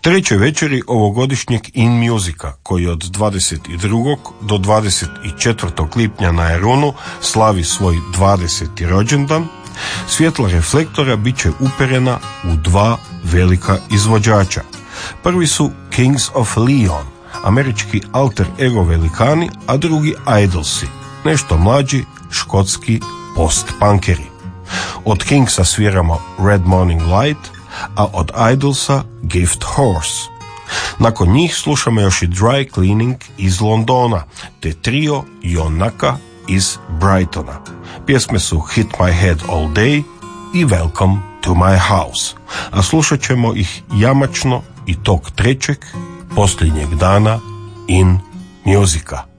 trećoj večeri ovogodišnjeg In Musica, koji od 22. do 24. lipnja na Aironu slavi svoj 20. rođendan, svjetla reflektora bit će uperena u dva velika izvođača. Prvi su Kings of Leon, američki alter ego velikani, a drugi Idolsi, nešto mlađi škotski post-punkeri. Od Kingsa sviramo Red Morning Light, a od Idolsa Gift Horse. Nakon njih slušamo još i Dry Cleaning iz Londona, te trio Jonaka iz Brightona. Pjesme su Hit My Head All Day i Welcome to My House, a slušat ćemo ih jamačno i tog trećeg, posljednjeg dana In Musica.